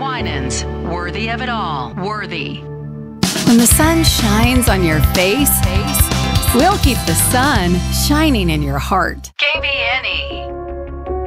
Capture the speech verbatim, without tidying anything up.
Winans. Worthy of it all. Worthy. When the sun shines on your face, we'll keep the sun shining in your heart. K B